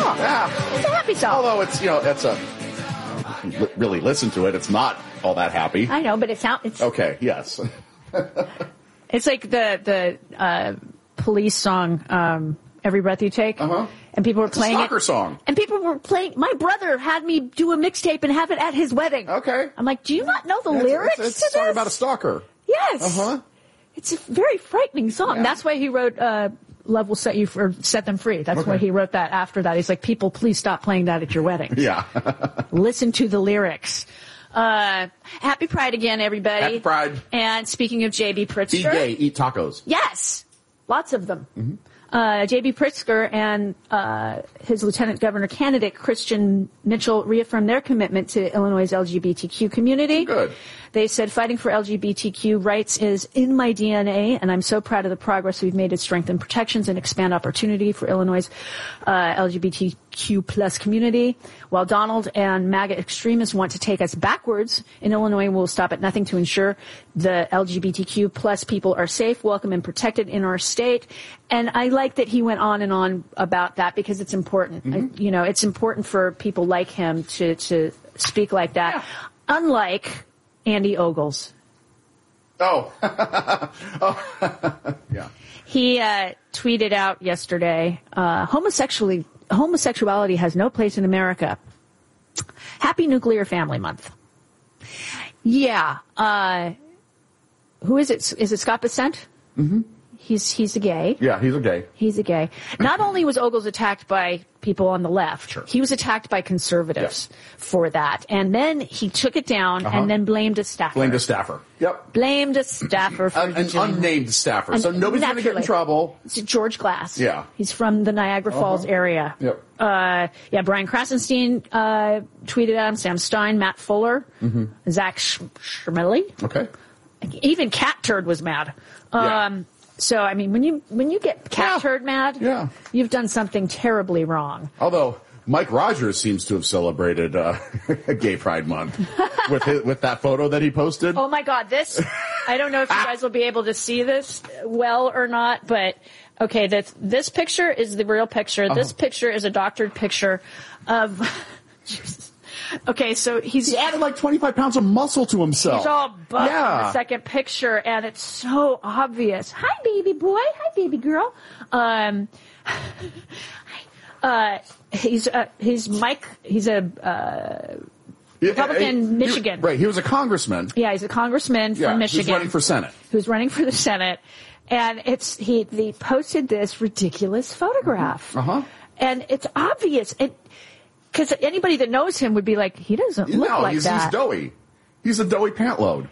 Yeah. It's a happy song. Although it's, that's really listen to it. It's not all that happy. I know, but it's okay. Yes. It's like the Police song, Every Breath You Take. Uh-huh. And people were playing a stalker song. And people were playing. My brother had me do a mixtape and have it at his wedding. Okay. I'm like, do you not know the lyrics to it's this? a song about a stalker. Yes. Uh-huh. It's a very frightening song. Yeah. That's why he wrote Love Will Set Them Free. That's why he wrote that after that. He's like, people, please stop playing that at your wedding. Yeah. Listen to the lyrics. Happy Pride again, everybody. Happy Pride. And speaking of J.B. Pritzker. Be gay, eat tacos. Yes. Lots of them. Mm-hmm. J.B. Pritzker and his lieutenant governor candidate, Christian Mitchell, reaffirmed their commitment to Illinois' LGBTQ community. Good. They said, fighting for LGBTQ rights is in my DNA, and I'm so proud of the progress we've made to strengthen protections and expand opportunity for Illinois' LGBTQ plus community. While Donald and MAGA extremists want to take us backwards, in Illinois we'll stop at nothing to ensure the LGBTQ plus people are safe, welcome, and protected in our state. And I like that he went on and on about that because it's important. Mm-hmm. It's important for people like him to speak like that. Yeah. Unlike Andy Ogles. Oh. Yeah. He tweeted out yesterday, homosexuality has no place in America. Happy Nuclear Family Month. Yeah. Who is it? Is it Scott Bessent? Mm-hmm. He's a gay. Yeah, he's a gay. He's a gay. Not only was Ogles attacked by people on the left, sure. He was attacked by conservatives for that. And then he took it down and then blamed a staffer. Blamed a staffer. Yep. Blamed a staffer for an unnamed staffer. So nobody's going to get in trouble. It's George Glass. Yeah. He's from the Niagara Falls area. Yep. Brian Krasenstein tweeted at him, Sam Stein, Matt Fuller, Zach Schmilly. Okay. Even Cat Turd was mad. So, I mean, when you get cat turd mad, you've done something terribly wrong. Although Mike Rogers seems to have celebrated Gay Pride Month with that photo that he posted. Oh my God, I don't know if you guys will be able to see this well or not, but okay, this picture is the real picture. This picture is a doctored picture of Jesus. Okay, so he added like 25 pounds of muscle to himself. He's all buff in the second picture, and it's so obvious. Hi, baby boy. Hi, baby girl. He's Mike. He's a Republican, Michigan. Right. He was a congressman. Yeah, he's a congressman from Michigan. Who's running for Senate. Who's running for the Senate, and they posted this ridiculous photograph. And it's obvious. Because anybody that knows him would be like, he doesn't look like that. He's doughy. He's a doughy pant load.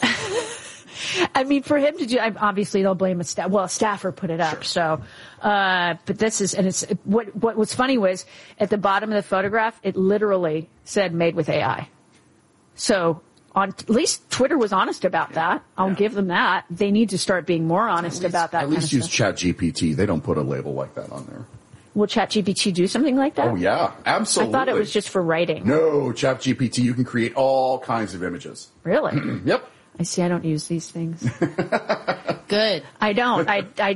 I mean, for him to do, obviously they'll blame a staffer put it up. Sure. So, but this is, and it's, what was funny was at the bottom of the photograph, it literally said made with AI. So at least Twitter was honest about that. I'll give them that. They need to start being more honest about that. At least use ChatGPT. They don't put a label like that on there. Will ChatGPT do something like that? Oh, yeah, absolutely. I thought it was just for writing. No, ChatGPT, you can create all kinds of images. Really? Yep. I see. I don't use these things. Good. I don't.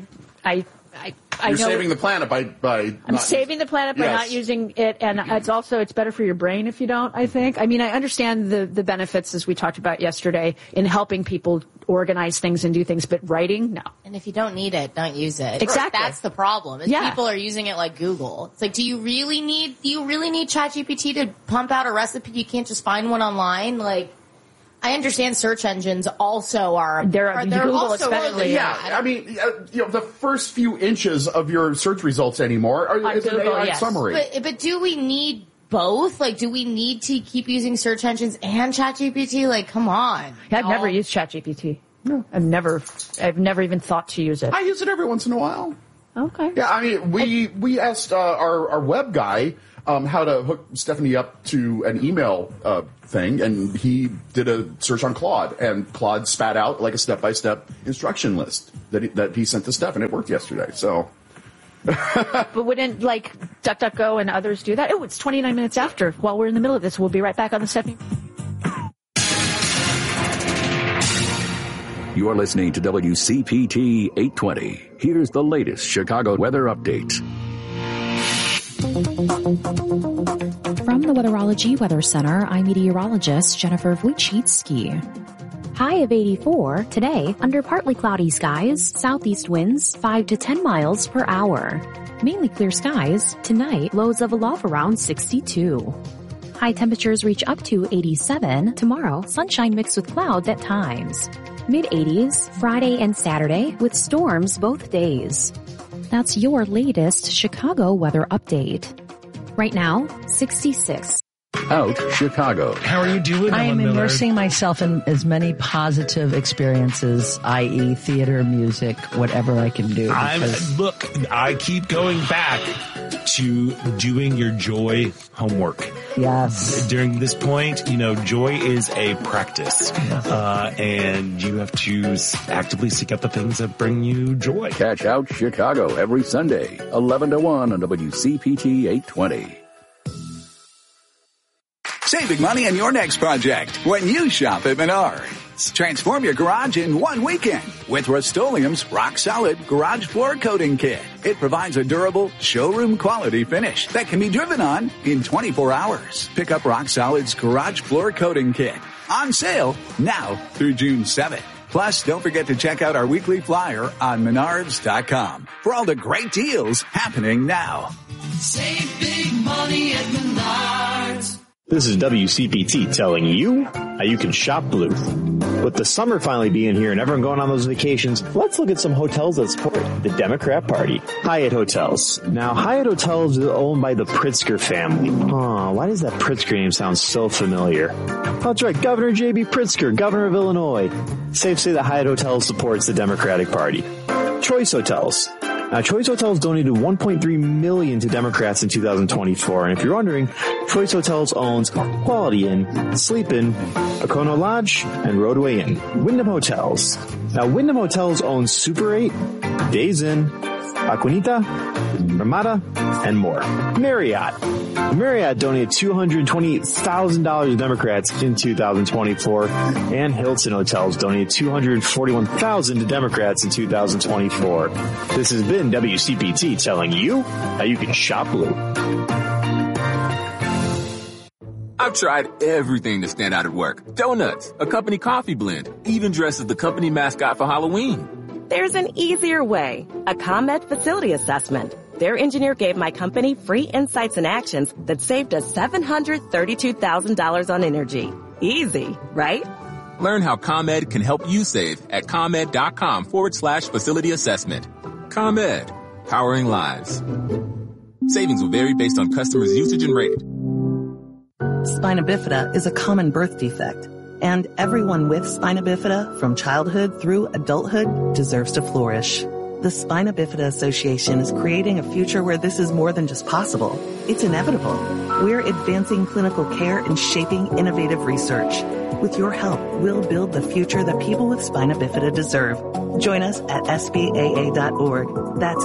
You're saving the planet by I'm saving the planet by not using it, and it's better for your brain if you don't, I think. I mean, I understand the benefits, as we talked about yesterday, in helping people organize things and do things, but writing, no. And if you don't need it, don't use it. Exactly. That's the problem. People are using it like Google. It's like, do you really need ChatGPT to pump out a recipe? You can't just find one online? Like, I understand search engines also are. They're Google also especially. I mean, the first few inches of your search results anymore is an AI summary. But do we need both? Like, do we need to keep using search engines and ChatGPT? Like, come on. Yeah, I've never used ChatGPT. No, I've never even thought to use it. I use it every once in a while. Okay. Yeah, I mean, we asked our web guy how to hook Stephanie up to an email thing, and he did a search on Claude, and Claude spat out like a step-by-step instruction list that he sent to Steph, and it worked yesterday. So, but wouldn't like DuckDuckGo and others do that? Oh, it's 29 minutes after. While we're in the middle of this, we'll be right back on the Stephanie. You are listening to WCPT 820. Here's the latest Chicago weather update. From the Weatherology Weather Center, I'm meteorologist Jennifer Wojcicki. High of 84 today, under partly cloudy skies, southeast winds 5 to 10 miles per hour. Mainly clear skies. Tonight, lows level off around 62. High temperatures reach up to 87. Tomorrow, sunshine mixed with clouds at times. Mid-80s Friday and Saturday with storms both days. That's your latest Chicago weather update. Right now, 66. Out Chicago. How are you doing, I am Ellen Miller? immersing myself in as many positive experiences, i.e. theater, music, whatever I can do. Look, I keep going back to doing your joy homework. Yes. During this point, joy is a practice. And you have to actively seek out the things that bring you joy. Catch Out Chicago every Sunday, 11 to 1 on WCPT 820. Saving money on your next project when you shop at Menards. Transform your garage in one weekend with Rust-Oleum's Rock Solid Garage Floor Coating Kit. It provides a durable, showroom quality finish that can be driven on in 24 hours. Pick up Rock Solid's Garage Floor Coating Kit. On sale now through June 7th. Plus, don't forget to check out our weekly flyer on Menards.com for all the great deals happening now. Save big money at Menards. This is WCPT telling you how you can shop blue. With the summer finally being here and everyone going on those vacations, let's look at some hotels that support the Democrat Party. Hyatt Hotels. Now, Hyatt Hotels is owned by the Pritzker family. Why does that Pritzker name sound so familiar? That's right, Governor J.B. Pritzker, governor of Illinois. Safe to say that Hyatt Hotels supports the Democratic Party. Choice Hotels. Now, Choice Hotels donated $1.3 million to Democrats in 2024. And if you're wondering, Choice Hotels owns Quality Inn, Sleep Inn, Okono Lodge, and Roadway Inn. Wyndham Hotels. Now, Wyndham Hotels owns Super 8, Days Inn, Aquanita, Ramada, and more. Marriott. Marriott donated $228,000 to Democrats in 2024, and Hilton Hotels donated $241,000 to Democrats in 2024. This has been WCPT telling you how you can shop blue. I've tried everything to stand out at work. Donuts, a company coffee blend, even dressed as the company mascot for Halloween. There's an easier way. A ComEd facility assessment. Their engineer gave my company free insights and actions that saved us $732,000 on energy. Easy, right? Learn how ComEd can help you save at ComEd.com/facility assessment. ComEd, powering lives. Savings will vary based on customers' usage and rate. Spina bifida is a common birth defect, and everyone with spina bifida from childhood through adulthood deserves to flourish. The Spina Bifida Association is creating a future where this is more than just possible. It's inevitable. We're advancing clinical care and shaping innovative research. With your help, we'll build the future that people with spina bifida deserve. Join us at SBAA.org. That's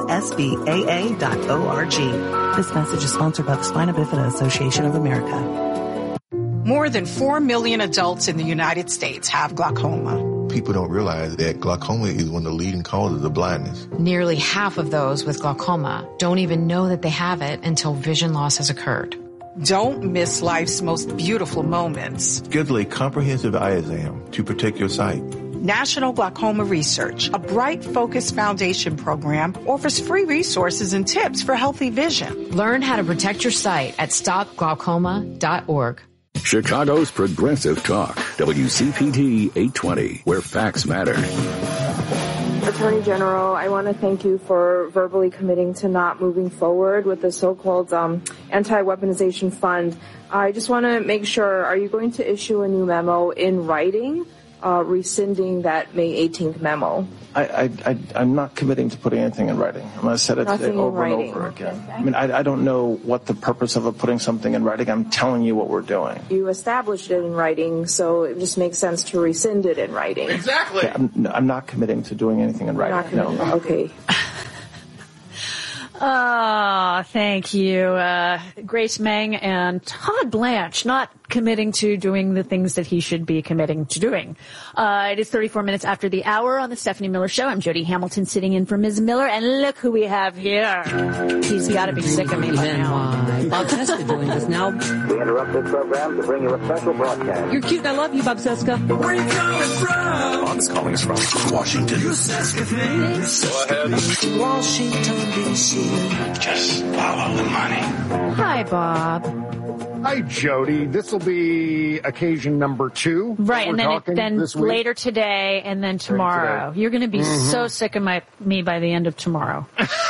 SBAA.org. This message is sponsored by the Spina Bifida Association of America. More than 4 million adults in the United States have glaucoma. People don't realize that glaucoma is one of the leading causes of blindness. Nearly half of those with glaucoma don't even know that they have it until vision loss has occurred. Don't miss life's most beautiful moments. Schedule a comprehensive eye exam to protect your sight. National Glaucoma Research, a Bright Focus Foundation program, offers free resources and tips for healthy vision. Learn how to protect your sight at stopglaucoma.org. Chicago's Progressive Talk, WCPT 820, where facts matter. Attorney General, I want to thank you for verbally committing to not moving forward with the so-called anti-weaponization fund. I just want to make sure, are you going to issue a new memo in writing, rescinding that May 18th memo? I'm not committing to putting anything in writing. I said it today over and over again. Okay. I mean, I don't know what the purpose of putting something in writing. I'm telling you what we're doing. You established it in writing, so it just makes sense to rescind it in writing. Exactly. Okay, I'm not committing to doing anything in writing. No. Okay. Thank you, Grace Meng and Todd Blanche, not committing to doing the things that he should be committing to doing. It is 34 minutes after the hour on the Stephanie Miller Show. I'm Jody Hamilton sitting in for Ms. Miller, and look who we have here. He's got to be sick of me by now. Bob Cesca doing this now. We interrupt this program to bring you a special broadcast. You're cute. I love you, Bob Cesca. Where you coming from? Bob's calling us from Washington. You Cesca things. Go ahead. Washington, D.C. Just follow the money. Hi, Bob. Hi, Jody. This will be occasion number 2. Right, and then later today, and then tomorrow. You're going to be so sick of me by the end of tomorrow.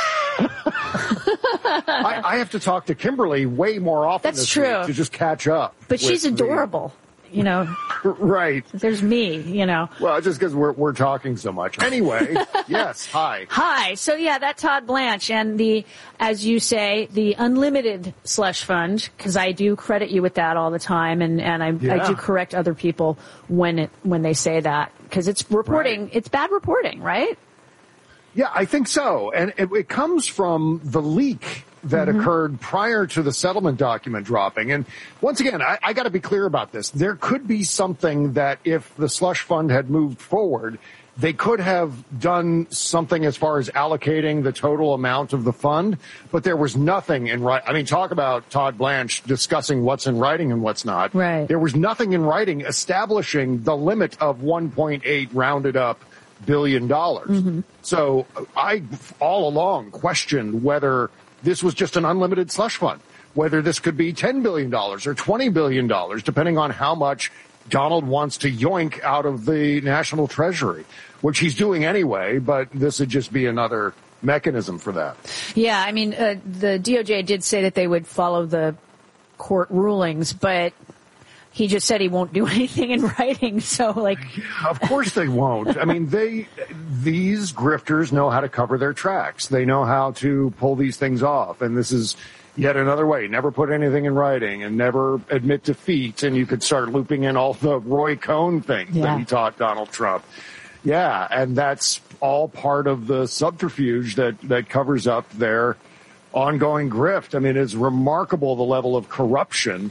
I have to talk to Kimberly way more often That's this true. week to just catch up. But she's adorable. You know, right. There's me, you know. Well, just because we're talking so much. Anyway, yes, hi. Hi. So yeah, that Todd Blanche and as you say, the unlimited slush fund, because I do credit you with that all the time, and I do correct other people when they say that, because it's reporting, it's bad reporting, right? Yeah, I think so. And it comes from the leak that occurred prior to the settlement document dropping. And once again, I got to be clear about this. There could be something that if the slush fund had moved forward, they could have done something as far as allocating the total amount of the fund, but there was nothing in writing. I mean, talk about Todd Blanche discussing what's in writing and what's not. Right. There was nothing in writing establishing the limit of 1.8 rounded up $billion. So I all along questioned whether this was just an unlimited slush fund, whether this could be $10 billion or $20 billion, depending on how much Donald wants to yoink out of the national treasury, which he's doing anyway, but this would just be another mechanism for that. Yeah, I mean, the DOJ did say that they would follow the court rulings, but he just said he won't do anything in writing. So, of course they won't. I mean, these grifters know how to cover their tracks. They know how to pull these things off. And this is yet another way. Never put anything in writing and never admit defeat. And you could start looping in all the Roy Cohn things that he taught Donald Trump. Yeah. And that's all part of the subterfuge that covers up their ongoing grift. I mean, it's remarkable the level of corruption.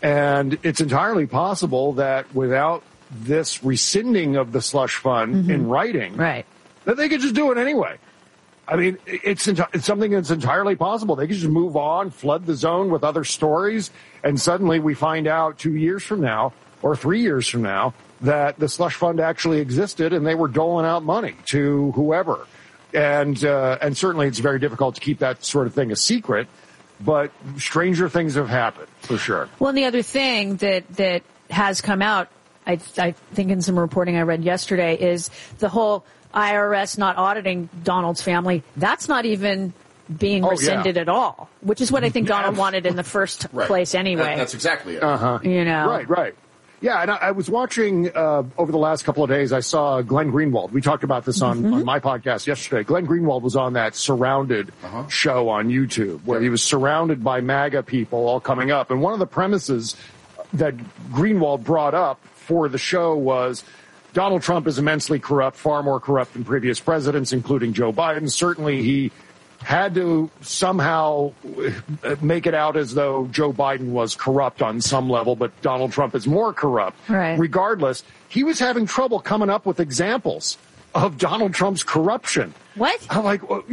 And it's entirely possible that without this rescinding of the slush fund in writing, that they could just do it anyway. I mean, it's something that's entirely possible. They could just move on, flood the zone with other stories, and suddenly we find out 2 years from now or 3 years from now that the slush fund actually existed and they were doling out money to whoever. And certainly it's very difficult to keep that sort of thing a secret. But stranger things have happened, for sure. Well, and the other thing that has come out, I think in some reporting I read yesterday, is the whole IRS not auditing Donald's family. That's not even being rescinded at all, which is what I think Donald wanted in the first place anyway. That's exactly it. You know? Right. Yeah, and I was watching over the last couple of days, I saw Glenn Greenwald. We talked about this on my podcast yesterday. Glenn Greenwald was on that Surrounded show on YouTube where he was surrounded by MAGA people all coming up. And one of the premises that Greenwald brought up for the show was Donald Trump is immensely corrupt, far more corrupt than previous presidents, including Joe Biden. Certainly he had to somehow make it out as though Joe Biden was corrupt on some level, but Donald Trump is more corrupt. Right. Regardless, he was having trouble coming up with examples of Donald Trump's corruption. What? I'm like, well,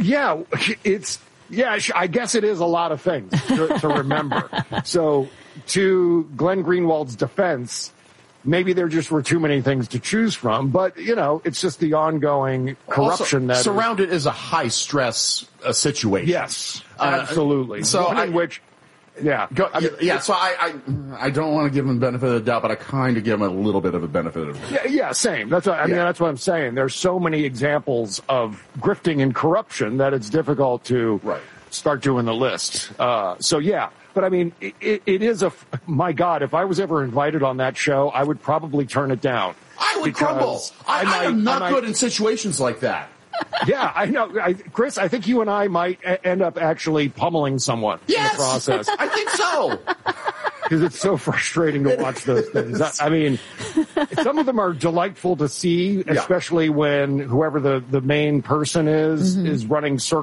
I guess it is a lot of things to remember. So to Glenn Greenwald's defense, maybe there just were too many things to choose from, but, you know, it's just the ongoing corruption also, Surrounded is a high-stress situation. Yes, absolutely. So I don't want to give him the benefit of the doubt, but I kind of give him a little bit of a benefit of the doubt. Yeah, same. That's what, that's what I'm saying. There's so many examples of grifting and corruption that it's difficult to start doing the list. But I mean, it is my God, if I was ever invited on that show, I would probably turn it down. I would crumble. I am not good in situations like that. Yeah, I know. Chris, I think you and I might end up actually pummeling someone in the process. I think so. Because it's so frustrating to watch those things. I mean, some of them are delightful to see, especially when whoever the main person is running circles